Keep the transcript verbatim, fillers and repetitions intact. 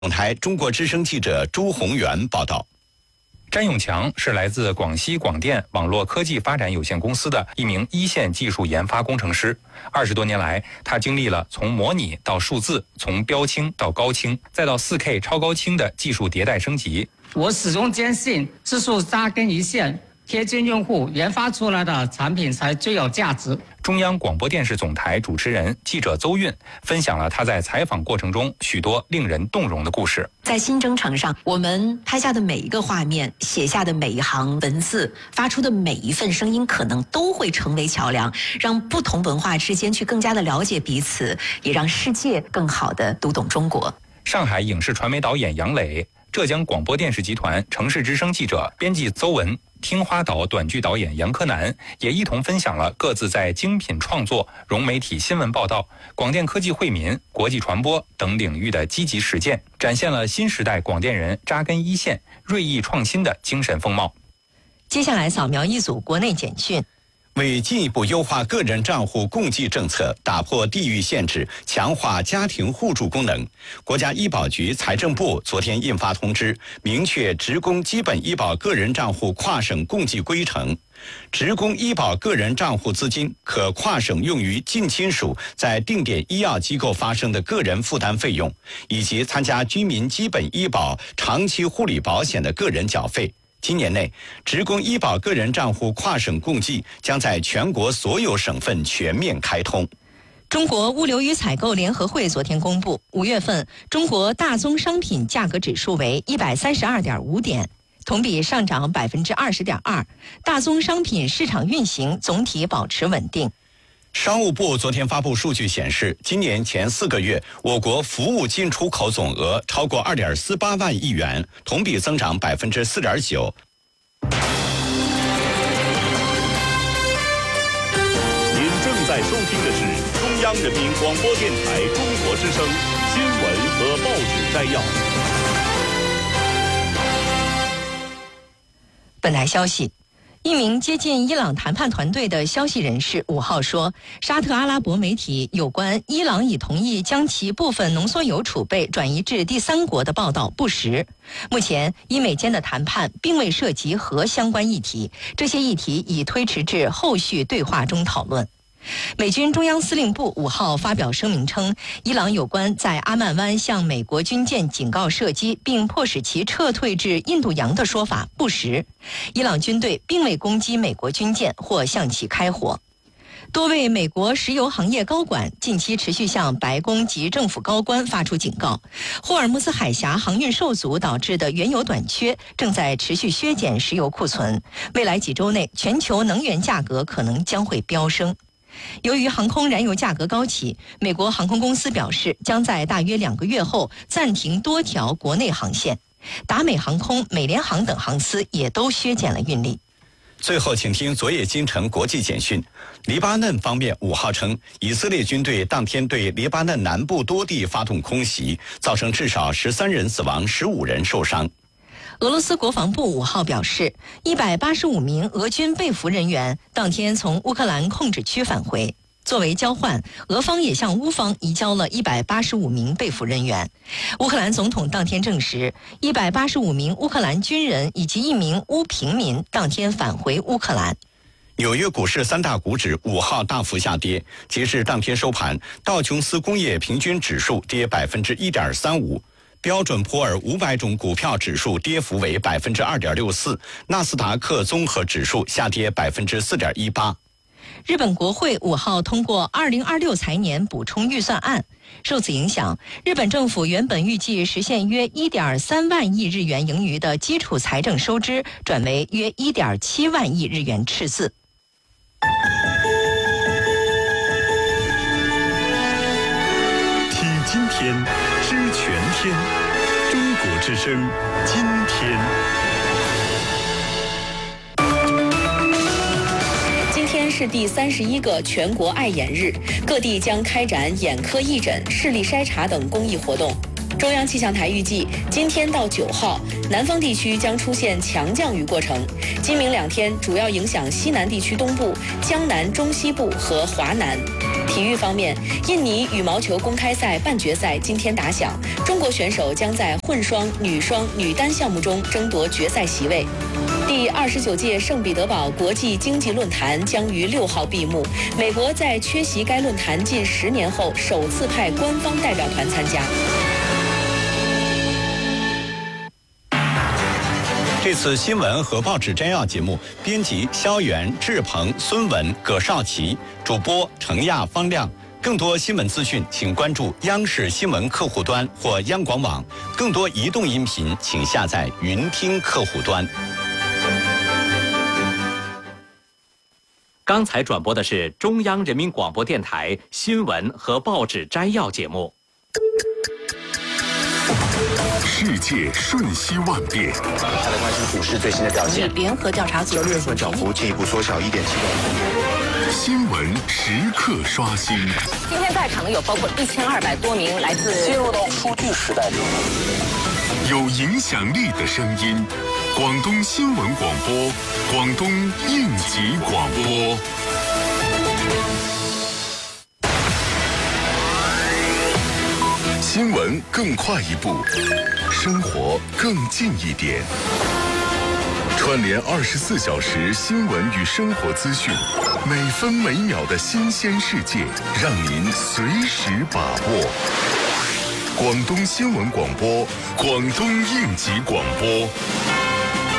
台中国之声记者朱宏元报道。 詹永强是来自广西广电网络科技发展有限公司的一名一线技术研发工程师。二十多年来，他经历了从模拟到数字，从标清到高清，再到 四K 超高清的技术迭代升级。 我始终坚信，技术扎根一线，贴近用户，研发出来的产品才最有价值。 中央广播电视总台主持人、记者邹韵分享了他在采访过程中许多令人动容的故事。 在新征程上，我们拍下的每一个画面、写下的每一行文字、发出的每一份声音，可能都会成为桥梁，让不同文化之间去更加的了解彼此，也让世界更好的读懂中国。 上海影视传媒导演杨磊，浙江广播电视集团城市之声记者、编辑邹文，听花岛短剧导演杨柯南也一同分享了各自在精品创作、融媒体新闻报道、广电科技惠民、国际传播等领域的积极实践，展现了新时代广电人扎根一线、锐意创新的精神风貌。 接下来扫描一组国内简讯。 为进一步优化个人账户共计政策，打破地域限制，强化家庭互助功能，国家医保局、财政部昨天印发通知，明确职工基本医保个人账户跨省共计规程。职工医保个人账户资金可跨省用于近亲属在定点医药机构发生的个人负担费用，以及参加居民基本医保长期护理保险的个人缴费。今年内，职工医保个人账户跨省共计将在全国所有省份全面开通。 中国物流与采购联合会昨天公布，五月份中国大宗商品价格指数为一百三十二点五点，同比上涨百分之二十点二，大宗商品市场运行总体保持稳定。 商务部昨天发布数据显示，今年前四个月，我国服务进出口总额超过二点四八万亿元，同比增长百分之四点九。 您正在收听的是中央人民广播电台中国之声新闻和报纸摘要。 本台消息。一名接近伊朗谈判团队的消息人士五号说，沙特阿拉伯媒体有关伊朗已同意将其部分浓缩铀储备转移至第三国的报道不实。目前，伊美间的谈判并未涉及核相关议题，这些议题已推迟至后续对话中讨论。美军中央司令部五号发表声明称，伊朗有关在阿曼湾向美国军舰警告射击并迫使其撤退至印度洋的说法不实，伊朗军队并未攻击美国军舰或向其开火。多位美国石油行业高管近期持续向白宫及政府高官发出警告，霍尔木兹海峡航运受阻导致的原油短缺正在持续削减石油库存，未来几周内全球能源价格可能将会飙升。由于航空燃油价格高企，美国航空公司表示将在大约两个月后暂停多条国内航线，达美航空、美联航等航司也都削减了运力。 最后，请听昨夜今晨国际简讯。黎巴嫩方面五号称，以色列军队当天对黎巴嫩南部多地发动空袭，造成至少十三人死亡，十五人受伤。 俄罗斯国防部五号表示，一百八十五名俄军被俘人员当天从乌克兰控制区返回。作为交换，俄方也向乌方移交了一百八十五名被俘人员。乌克兰总统当天证实，一百八十五名乌克兰军人以及一名乌平民当天返回乌克兰。 纽约股市三大股指五号大幅下跌，截至当天收盘，道琼斯工业平均指数跌百分之一点三五。标准普尔五百种股票指数跌幅为百分之二点六四，纳斯达克综合指数下跌百分之四点一八。 日本国会五号通过二零二六财年补充预算案，受此影响，日本政府原本预计实现约一点三万亿日元盈余的基础财政收支，转为约一点七万亿日元赤字。 听今天，知全天，中国之声，今天。 今天是第三十一个全国爱眼日，各地将开展眼科义诊、视力筛查等公益活动。中央气象台预计，今天到九号，南方地区将出现强降雨过程。今明两天主要影响西南地区东部、江南、中西部和华南。 体育方面，印尼羽毛球公开赛半决赛今天打响，中国选手将在混双、女双、女单项目中争夺决赛席位。第二十九届圣彼得堡国际经济论坛将于六号闭幕，美国在缺席该论坛近十年后首次派官方代表团参加。 这次新闻和报纸摘要节目，编辑肖元、志鹏、孙文、葛少奇，主播程亚、方亮。更多新闻资讯，请关注央视新闻客户端或央广网。更多移动音频，请下载云听客户端。 刚才转播的是中央人民广播电台新闻和报纸摘要节目。 世界瞬息万变， 他来关心股市最新的表现。 联合调查组交易日份涨幅进一步缩小一点七个。 新闻时刻刷新。 今天在场的有包括一千二百多名来自进入到数据时代中， 有影响力的声音。广东新闻广播，广东应急广播。新闻更快一步，生活更近一点。串联二十四小时新闻与生活资讯，每分每秒的新鲜世界，让您随时把握。广东新闻广播，广东应急广播。